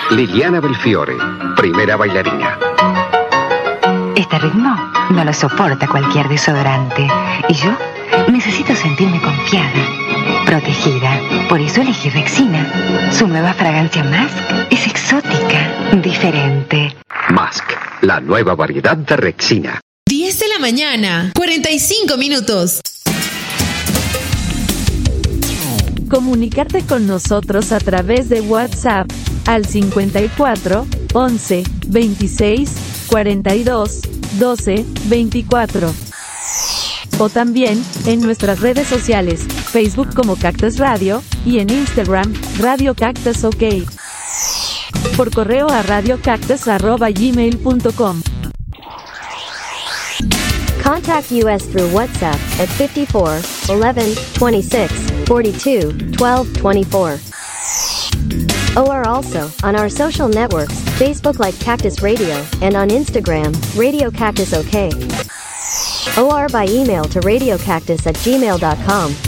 Liliana Belfiore, primera bailarina. Este ritmo no lo soporta cualquier desodorante. Y yo necesito sentirme confiada, protegida. Por eso elegí Rexina. Su nueva fragancia Mask es exótica, diferente. Mask, la nueva variedad de Rexina. 10 de la mañana, 45 minutos. Comunicarte con nosotros a través de WhatsApp al 54 11 26 42 12 24. O también en nuestras redes sociales, Facebook como Cactus Radio y en Instagram, Radio Cactus OK. Por correo a radiocactus@gmail.com. Contact us through WhatsApp at 54 11 26 42 12 24. Or also on our social networks, Facebook like Cactus Radio and on Instagram, Radio Cactus OK. Or by email to radiocactus@gmail.com.